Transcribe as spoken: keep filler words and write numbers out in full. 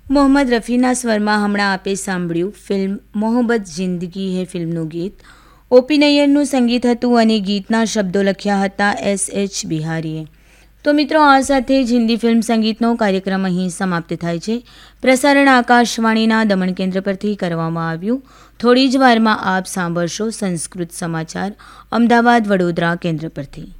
મોહમ્મદ રફીના સ્વરમાં હમણાં આપે સાંભળ્યું ફિલ્મ મોહબ્બત જિંદગી હે ફિલ્મનું ગીત. ઓપી નૈયરનું સંગીત હતું અને ગીતના શબ્દો લખ્યા હતા એસ એચ બિહારીએ. તો મિત્રો, આ સાથે જ હિન્દી ફિલ્મ સંગીતનો કાર્યક્રમ અહીં સમાપ્ત થાય છે. પ્રસારણ આકાશવાણીના દમણ કેન્દ્ર પરથી કરવામાં આવ્યું. થોડી જ વારમાં આપ સાંભળશો સંસ્કૃત સમાચાર અમદાવાદ વડોદરા કેન્દ્ર પરથી.